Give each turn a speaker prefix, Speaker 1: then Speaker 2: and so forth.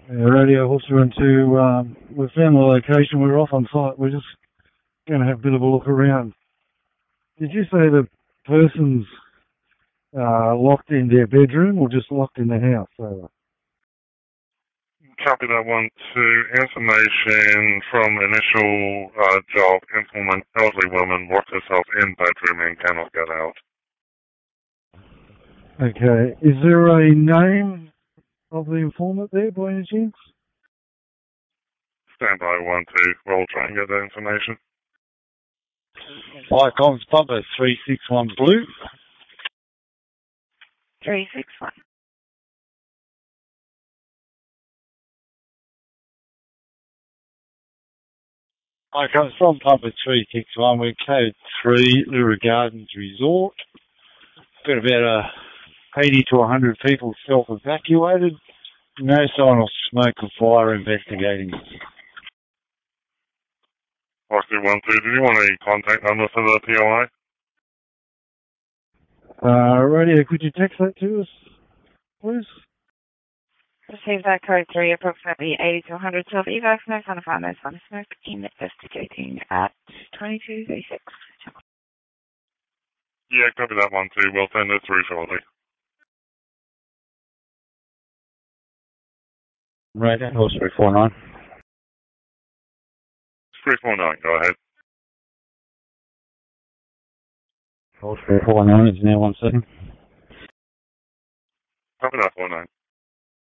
Speaker 1: Radio Horse 2, we've found the location. We're off on site. We're just going to have a bit of a look around. Did you say the person's locked in their bedroom or just locked in the house?
Speaker 2: Copy that 1-2. Information from initial job. Informant, elderly woman, locked herself in bedroom and cannot get out.
Speaker 1: Okay. Is there a name of the informant there by any chance?
Speaker 2: Stand by 1-2. We'll try and get that information.
Speaker 3: Icons Papa 361 Blue.
Speaker 4: 361.
Speaker 3: Icons from Papa 361. We're code 3, Lura Gardens Resort. Got about 80 to 100 people self-evacuated. No sign of smoke or fire investigating.
Speaker 2: Oscar 1-2, did you want a contact number for the POI?
Speaker 1: Radio, could you text that to us, please?
Speaker 4: Receive that code 3, approximately 80 to 100 self-evac. No sign of fire, no sign of smoke. Investigating at 2236.
Speaker 2: Yeah, copy that 1-2. We'll send it through shortly.
Speaker 3: Radio Horse 349.
Speaker 2: 349, go ahead.
Speaker 3: Horse 349 is now 1 second.
Speaker 2: Copy that 49.